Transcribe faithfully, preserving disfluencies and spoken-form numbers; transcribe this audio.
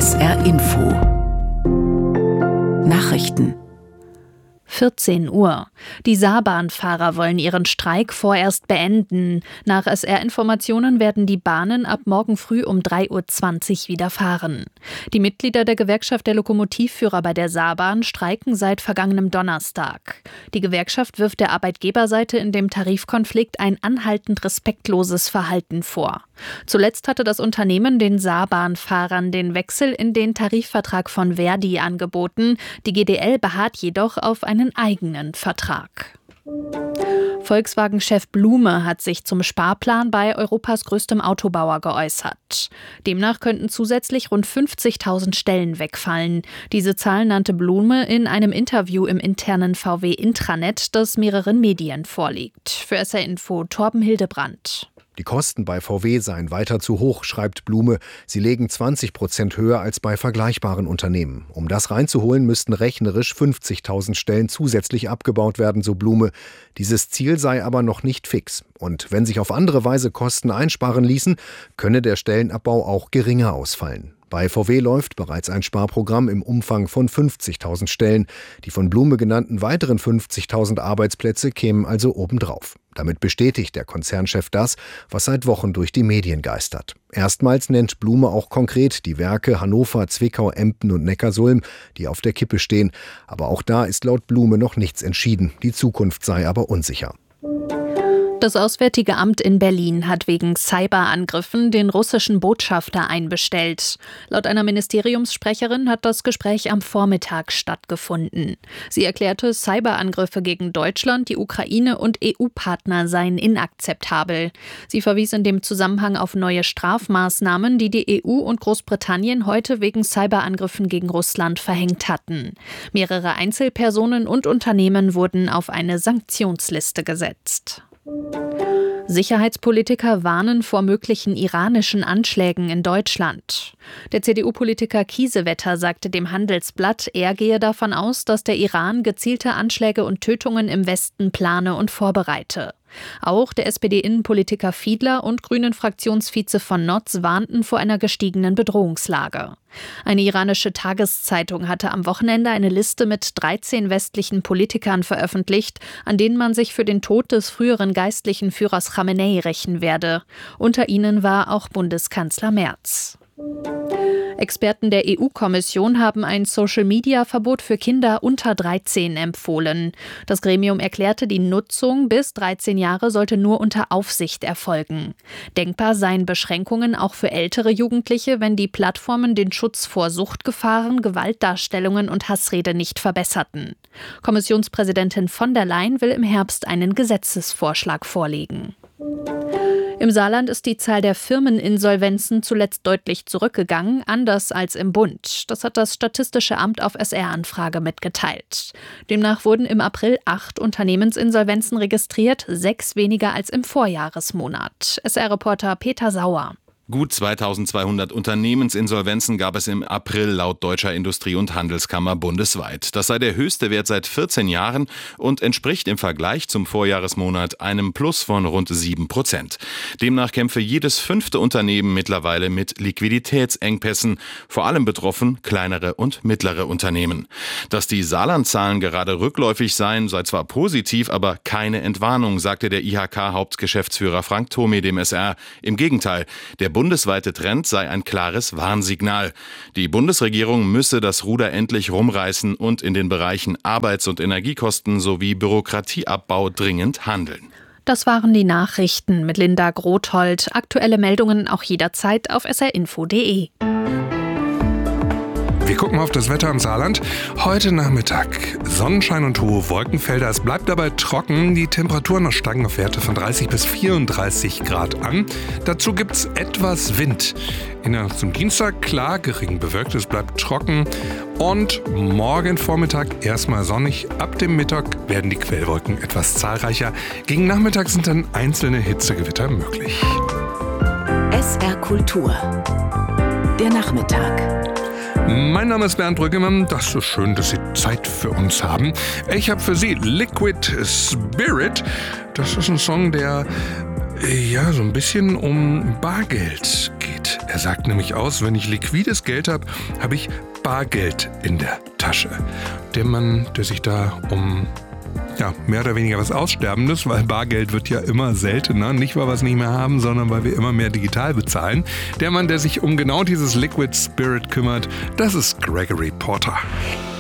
S R Info Nachrichten vierzehn Uhr. Die Saarbahnfahrer wollen ihren Streik vorerst beenden. Nach S R-Informationen werden die Bahnen ab morgen früh um drei Uhr zwanzig wieder fahren. Die Mitglieder der Gewerkschaft der Lokomotivführer bei der Saarbahn streiken seit vergangenem Donnerstag. Die Gewerkschaft wirft der Arbeitgeberseite in dem Tarifkonflikt ein anhaltend respektloses Verhalten vor. Zuletzt hatte das Unternehmen den Saarbahnfahrern den Wechsel in den Tarifvertrag von Verdi angeboten. Die G D L beharrt jedoch auf einen eigenen Vertrag. Volkswagen-Chef Blume hat sich zum Sparplan bei Europas größtem Autobauer geäußert. Demnach könnten zusätzlich rund fünfzigtausend Stellen wegfallen. Diese Zahl nannte Blume in einem Interview im internen V W-Intranet, das mehreren Medien vorliegt. Für S R Info Torben Hildebrandt. Die Kosten bei V W seien weiter zu hoch, schreibt Blume. Sie legen zwanzig Prozent höher als bei vergleichbaren Unternehmen. Um das reinzuholen, müssten rechnerisch fünfzigtausend Stellen zusätzlich abgebaut werden, so Blume. Dieses Ziel sei aber noch nicht fix. Und wenn sich auf andere Weise Kosten einsparen ließen, könne der Stellenabbau auch geringer ausfallen. Bei V W läuft bereits ein Sparprogramm im Umfang von fünfzigtausend Stellen. Die von Blume genannten weiteren fünfzigtausend Arbeitsplätze kämen also obendrauf. Damit bestätigt der Konzernchef das, was seit Wochen durch die Medien geistert. Erstmals nennt Blume auch konkret die Werke Hannover, Zwickau, Emden und Neckarsulm, die auf der Kippe stehen. Aber auch da ist laut Blume noch nichts entschieden. Die Zukunft sei aber unsicher. Das Auswärtige Amt in Berlin hat wegen Cyberangriffen den russischen Botschafter einbestellt. Laut einer Ministeriumssprecherin hat das Gespräch am Vormittag stattgefunden. Sie erklärte, Cyberangriffe gegen Deutschland, die Ukraine und E U-Partner seien inakzeptabel. Sie verwies in dem Zusammenhang auf neue Strafmaßnahmen, die die E U und Großbritannien heute wegen Cyberangriffen gegen Russland verhängt hatten. Mehrere Einzelpersonen und Unternehmen wurden auf eine Sanktionsliste gesetzt. Sicherheitspolitiker warnen vor möglichen iranischen Anschlägen in Deutschland. Der C D U-Politiker Kiesewetter sagte dem Handelsblatt, er gehe davon aus, dass der Iran gezielte Anschläge und Tötungen im Westen plane und vorbereite. Auch der S P D-Innenpolitiker Fiedler und Grünen-Fraktionsvize von Notz warnten vor einer gestiegenen Bedrohungslage. Eine iranische Tageszeitung hatte am Wochenende eine Liste mit dreizehn westlichen Politikern veröffentlicht, an denen man sich für den Tod des früheren geistlichen Führers Khamenei rächen werde. Unter ihnen war auch Bundeskanzler Merz. Experten der E U-Kommission haben ein Social-Media-Verbot für Kinder unter dreizehn empfohlen. Das Gremium erklärte, die Nutzung bis dreizehn Jahre sollte nur unter Aufsicht erfolgen. Denkbar seien Beschränkungen auch für ältere Jugendliche, wenn die Plattformen den Schutz vor Suchtgefahren, Gewaltdarstellungen und Hassrede nicht verbesserten. Kommissionspräsidentin von der Leyen will im Herbst einen Gesetzesvorschlag vorlegen. Im Saarland ist die Zahl der Firmeninsolvenzen zuletzt deutlich zurückgegangen, anders als im Bund. Das hat das Statistische Amt auf S R-Anfrage mitgeteilt. Demnach wurden im April acht Unternehmensinsolvenzen registriert, sechs weniger als im Vorjahresmonat. S R-Reporter Peter Sauer. Gut zweitausendzweihundert Unternehmensinsolvenzen gab es im April laut Deutscher Industrie- und Handelskammer bundesweit. Das sei der höchste Wert seit vierzehn Jahren und entspricht im Vergleich zum Vorjahresmonat einem Plus von rund sieben Prozent. Demnach kämpfe jedes fünfte Unternehmen mittlerweile mit Liquiditätsengpässen. Vor allem betroffen kleinere und mittlere Unternehmen. Dass die Saarland-Zahlen gerade rückläufig seien, sei zwar positiv, aber keine Entwarnung, sagte der I H K-Hauptgeschäftsführer Frank Thome dem S R. Im Gegenteil, der bundesweite Trend sei ein klares Warnsignal. Die Bundesregierung müsse das Ruder endlich rumreißen und in den Bereichen Arbeits- und Energiekosten sowie Bürokratieabbau dringend handeln. Das waren die Nachrichten mit Linda Grothold. Aktuelle Meldungen auch jederzeit auf s r info punkt d e. Wir gucken auf das Wetter im Saarland. Heute Nachmittag Sonnenschein und hohe Wolkenfelder. Es bleibt dabei trocken. Die Temperaturen noch steigen auf Werte von dreißig bis vierunddreißig Grad an. Dazu gibt es etwas Wind. In der Nacht zum Dienstag klar, gering bewölkt. Es bleibt trocken. Und morgen Vormittag erstmal sonnig. Ab dem Mittag werden die Quellwolken etwas zahlreicher. Gegen Nachmittag sind dann einzelne Hitzegewitter möglich. S R Kultur. Der Nachmittag. Mein Name ist Bernd Brüggemann. Das ist schön, dass Sie Zeit für uns haben. Ich habe für Sie Liquid Spirit. Das ist ein Song, der ja, so ein bisschen um Bargeld geht. Er sagt nämlich aus, wenn ich liquides Geld habe, habe ich Bargeld in der Tasche. Der Mann, der sich da um ja, mehr oder weniger was Aussterbendes, weil Bargeld wird ja immer seltener, nicht weil wir es nicht mehr haben, sondern weil wir immer mehr digital bezahlen. Der Mann, der sich um genau dieses Liquid Spirit kümmert, das ist Gregory Porter.